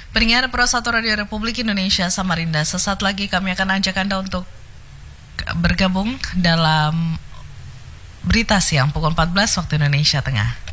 Pendengar Pro 1 Radio Republik Indonesia Samarinda, sesaat lagi kami akan ajak Anda untuk bergabung dalam Berita Siang pukul 14 waktu Indonesia Tengah.